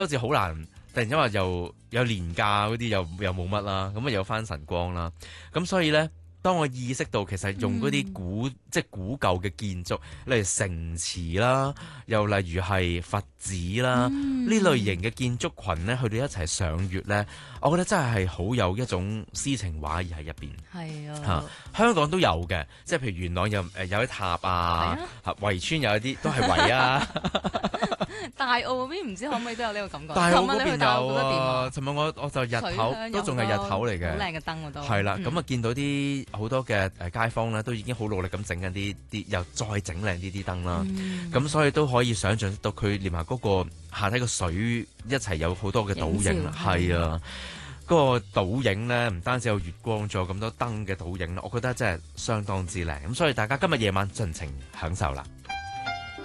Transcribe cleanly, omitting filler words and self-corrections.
好似好難，突然間話又有年假嗰啲又冇乜啦，咁啊有翻晨光啦，咁所以咧。當我意識到其實用嗰啲即係古舊嘅建築，例如城池啦，又例如係佛寺啦，呢類型嘅建築群咧，佢哋一齊賞月咧，我覺得真係好有一種詩情畫意喺入邊。 係啊，香港都有嘅，即係譬如元朗有啲塔啊，圍村有一啲都係圍啊。 大澳嗰邊唔知可唔可以都有呢個感覺？ 大澳嗰邊有啊！ 尋日我就日頭都仲係日頭嚟嘅， 好靚嘅燈我都係啦。咁啊見到啲好多嘅街坊咧，都已經好努力咁整緊啲又再整靚啲燈啦。咁所以都可以想像到佢連埋嗰個下體個水一齊有好多嘅倒影啦。係啊，嗰個倒影咧唔單止有月光，仲有咁多燈嘅倒影啦，我覺得真係相當之靚。咁所以大家今日夜晚盡情享受啦。